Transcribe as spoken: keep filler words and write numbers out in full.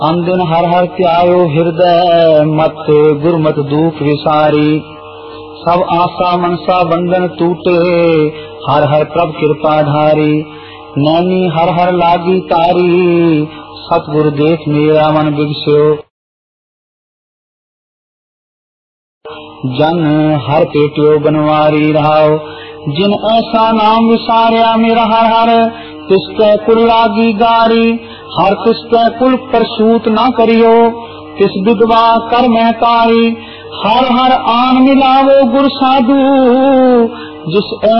अंदिन हर हर त्यायो हृदय मत गुरमत दुख विसारी। सब आशा मनसा बंधन टूटे हर हर प्रभ कृपा धारी। नैनी हर हर लागी तारी सतगुरु देख मेरा मन बिगस्यो। जन हर पेटियो बनवारी रहाओ। जिन ऐसा नाम विसारिया मेरा हर हर तिसके कुल लागी गारी। हर तिसके कुल परसूत ना करियो तिस विधवा कर महकारी। हर हर आन मिलावो गुर साधु जिस